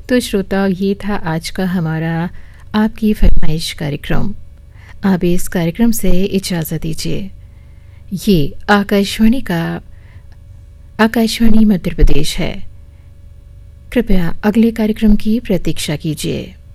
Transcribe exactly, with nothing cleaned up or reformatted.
तो श्रोताओं, ये था आज का हमारा आपकी फरमाइश कार्यक्रम। आप इस कार्यक्रम से इजाज़त दीजिए। ये आकाशवाणी का आकाशवाणी मध्य प्रदेश है। कृपया अगले कार्यक्रम की प्रतीक्षा कीजिए।